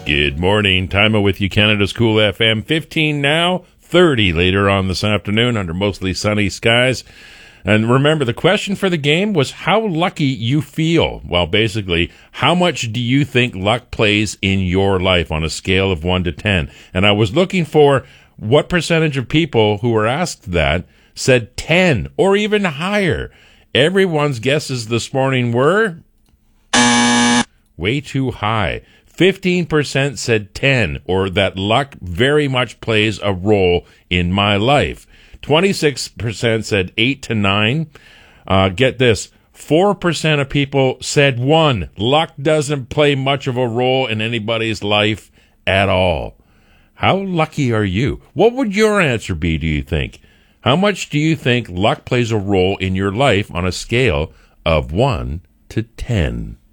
Good morning. Time with you, Canada's Cool FM. 15 now, 30 later on this afternoon under mostly sunny skies. And remember, the question for the game was how lucky you feel. Well, basically, how much do you think luck plays in your life on a scale of 1 to 10? And I was looking for what percentage of people who were asked that said 10 or even higher. Everyone's guesses this morning were way too high. 15% said 10, or that luck very much plays a role in my life. 26% said 8 to 9. Get this, 4% of people said 1. Luck doesn't play much of a role in anybody's life at all. How lucky are you? What would your answer be, do you think? How much do you think luck plays a role in your life on a scale of 1 to 10?